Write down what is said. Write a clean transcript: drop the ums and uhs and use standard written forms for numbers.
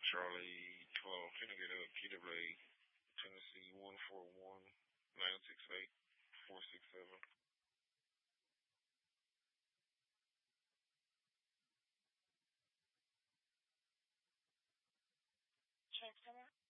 Charlie 12, Finnegan up, PWA, Tennessee 141-968-467. Trade Center.